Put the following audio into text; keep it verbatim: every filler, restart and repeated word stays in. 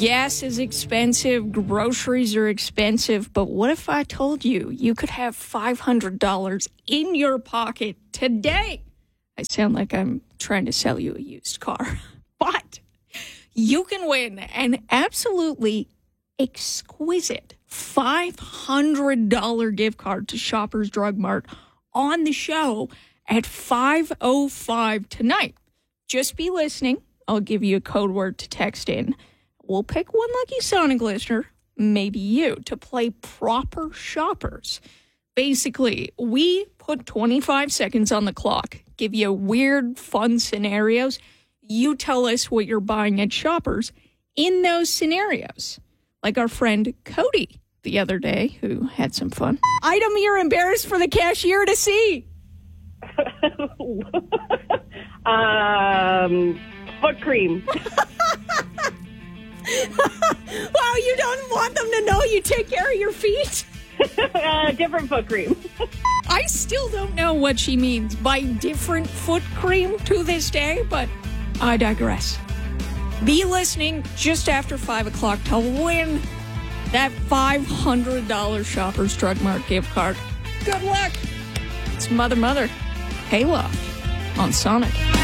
Gas is expensive, groceries are expensive, but what if I told you you could have five hundred dollars in your pocket today? I sound like I'm trying to sell you a used car, but you can win an absolutely exquisite five hundred dollars gift card to Shoppers Drug Mart on the show at five oh five tonight. Just be listening. I'll give you a code word to text in. We'll pick one lucky Sonic listener, maybe you, to play Proper Shoppers. Basically, we put twenty-five seconds on the clock, give you weird, fun scenarios. You tell us what you're buying at Shoppers in those scenarios. Like our friend Cody the other day, who had some fun. Item you're embarrassed for the cashier to see. um, foot cream. Wow, you don't want them to know you take care of your feet? uh, different foot cream. I still don't know what she means by different foot cream to this day, but I digress. Be listening just after five o'clock to win that five hundred dollars Shoppers Drug Mart gift card. Good luck. It's Mother Mother. Hayloft on Sonic.